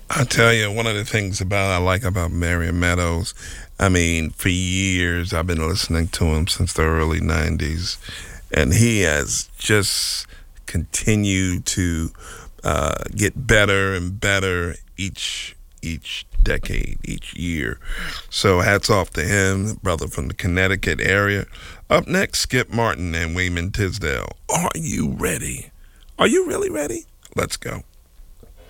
I tell you, one of the things I like about Marion Meadows, I mean, for years I've been listening to him since the early '90s, and he has just continued to get better and better each decade, each year. So hats off to him, brother from the Connecticut area. Up next, Skip Martin and Wayman Tisdale. Are you ready? Are you really ready? Let's go.